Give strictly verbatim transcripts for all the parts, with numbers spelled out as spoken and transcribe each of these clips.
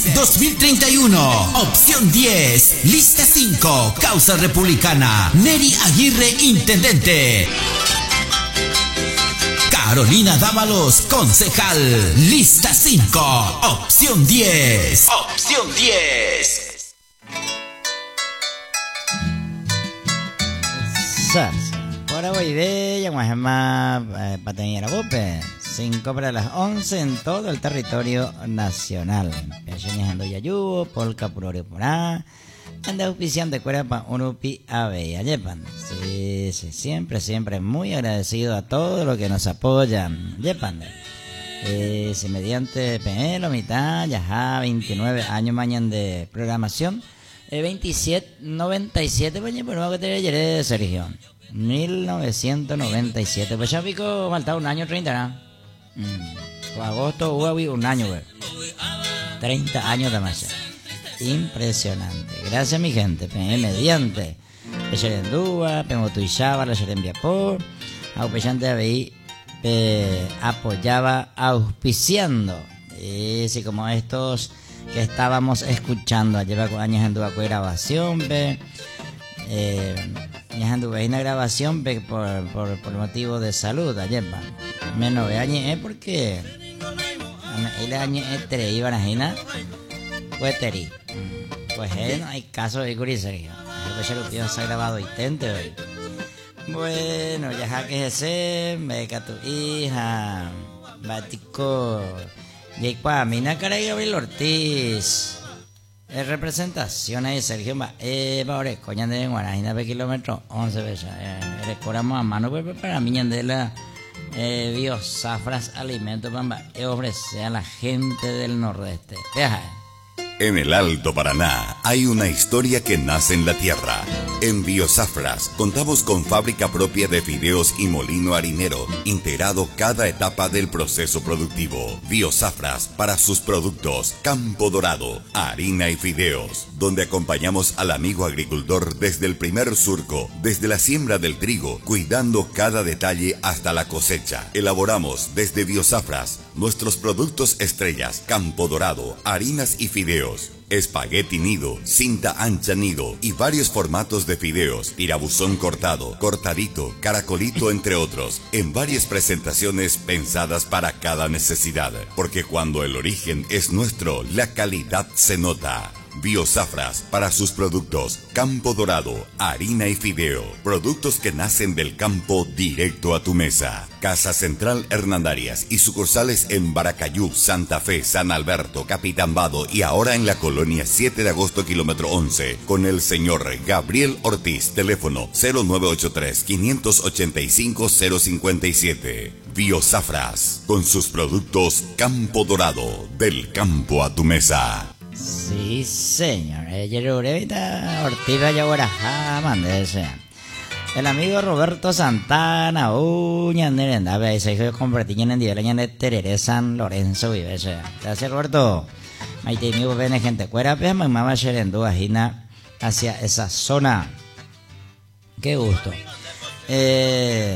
dos mil treinta y uno, opción diez, lista cinco, causa republicana, Neri Aguirre, intendente. Carolina Dávalos, concejal, lista cinco, opción diez. Opción diez. Por hoy de Yaguajema, Pateñera Bope. cinco para las once en todo el territorio nacional. Peañejando Yayubo, Polca Purorio Porá, anda auspiciante Cuerapa, Unupi, Ave, Ayepan. Sí, sí, siempre, siempre muy agradecido a todos los que nos apoyan. Yepan. Eh, si mediante P L, mitad, ya veintinueve años mañana de programación. Eh, veintisiete noventa y siete, pues ya por lo que te diré, Sergio. mil novecientos noventa y siete, pues ya pico, faltaba un año, treinta, ¿no? Mm. Agosto hubo un año, güey. treinta años de más. Impresionante. Gracias, mi gente. P mediante. Pecherendúa, Pemotuizaba, la Serembiapó. Aupechante de ahí apoyaba auspiciando. Y sí, como estos que estábamos escuchando. Lleva años en Duaco grabación, ve. Eh, ya anduve una grabación pe, por, por, por motivo de salud ayer va menos de años es porque el año este iban a ginar pues teri pues eh, no hay caso de curisería pues ya lo que se ha grabado intente hoy. Bueno ya que ese beca tu hija batico y para mí na cara Gabriel Ortiz. En representación ahí Sergio va eh ahora coña de Guarajina por kilómetro once veces eh, recordamos a mano pues para mí de la eh, Biosafras Alimentos para eh, ofrecer a la gente del nordeste. Deja. En el Alto Paraná hay una historia que nace en la tierra. En Biosafras contamos con fábrica propia de fideos y molino harinero, integrado cada etapa del proceso productivo. Biosafras para sus productos Campo Dorado, harina y fideos, donde acompañamos al amigo agricultor desde el primer surco, desde la siembra del trigo, cuidando cada detalle hasta la cosecha. Elaboramos desde Biosafras nuestros productos estrellas Campo Dorado, harinas y fideos. Espagueti nido, cinta ancha nido y varios formatos de fideos, tirabuzón cortado, cortadito, caracolito entre otros, en varias presentaciones pensadas para cada necesidad, porque cuando el origen es nuestro, la calidad se nota. Biosafras para sus productos Campo Dorado, harina y fideo, productos que nacen del campo directo a tu mesa. Casa Central Hernandarias y sucursales en Baracayú, Santa Fe, San Alberto, Capitambado y ahora en la colonia siete de agosto, kilómetro once, con el señor Gabriel Ortiz, teléfono cero nueve ocho tres, cinco ocho cinco, cero cinco siete. Biosafras, con sus productos Campo Dorado, del campo a tu mesa. Sí, señor. Ortiz Vallaguarajá, mandese. El amigo Roberto Santana, uña, nerenda, ve, se hizo convertir en día de Tereré San Lorenzo, vive. Gracias, Roberto. Maite, amigo, ven, gente, cuera, pues, mamá, va a ser en Duajina hacia esa zona. Qué gusto. Eh.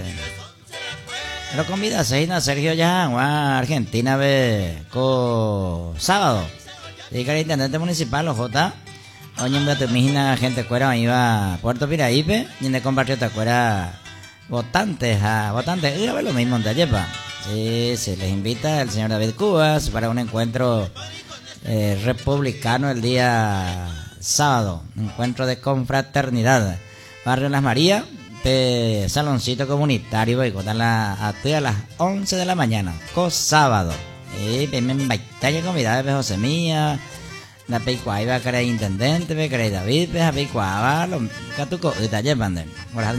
Lo convida a Sergio ya, a Argentina, ve, con sábado. Y que el intendente municipal, los J, oye, un gato mijina, gente cuera, iba a Puerto Piraípe, y en el compatriota cuera votantes, a votantes, y a ver lo mismo de Ayepa. Sí, se les invita el señor David Cubas para un encuentro eh, republicano el día sábado, un encuentro de confraternidad. Barrio Las Marías, pe, saloncito comunitario, y contar a, a las once de la mañana, co sábado. Eh, me batalla convidada de José Mía, la Peicuá iba a querer intendente, me querer David, pues a Peicuá, lo catuco, y taller, pande.